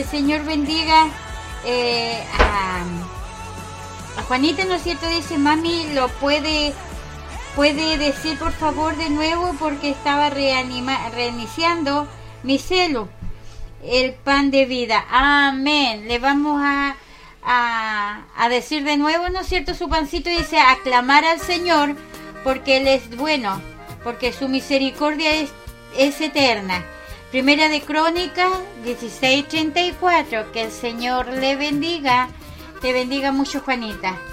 el Señor bendiga a Juanita, ¿no es cierto? Dice, mami, ¿lo puede decir por favor de nuevo? Porque estaba reiniciando mi celu, el pan de vida. Amén. Le vamos a decir de nuevo, ¿no es cierto? Su pancito dice, aclamar al Señor, porque Él es bueno, porque su misericordia es eterna. Primera de Crónicas 16:34. Que el Señor le bendiga. Te bendiga mucho, Juanita.